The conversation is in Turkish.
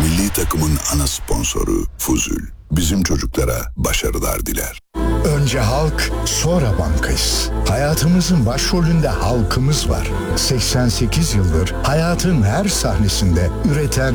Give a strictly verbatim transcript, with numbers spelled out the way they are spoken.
Milli takımın ana sponsoru Fuzul. Bizim çocuklara başarılar diler. Önce halk, sonra bankayız. Hayatımızın başrolünde halkımız var. seksen sekiz yıldır hayatın her sahnesinde üreten